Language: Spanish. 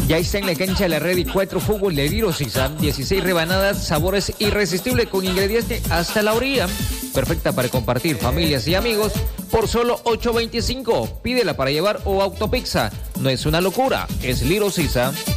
Ya está en la cancha de la Red y 4 fútbol de Little Caesar, 16 rebanadas, sabores irresistibles con ingredientes hasta la orilla. Perfecta para compartir familias y amigos por solo $8.25. Pídela para llevar o autopizza. No es una locura, es Little Caesar.